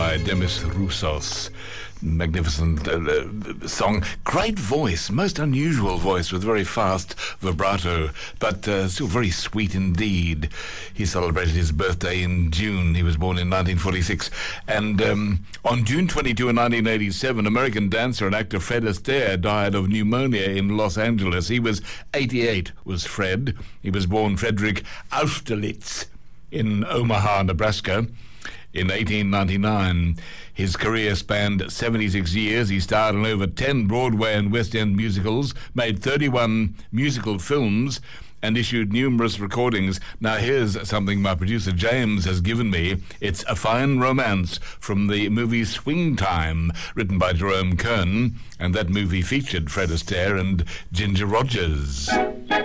by Demis Roussos. Magnificent song. Great voice, most unusual voice with very fast vibrato, but still very sweet indeed. He celebrated his birthday in June. He was born in 1946. And on June 22, 1987, American dancer and actor Fred Astaire died of pneumonia in Los Angeles. He was 88, was Fred. He was born Frederick Austerlitz in Omaha, Nebraska, in 1899. His career spanned 76 years. He starred in over 10 Broadway and West End musicals, made 31 musical films, and issued numerous recordings. Now here's something my producer James has given me. It's A Fine Romance from the movie Swing Time, written by Jerome Kern, and that movie featured Fred Astaire and Ginger Rogers.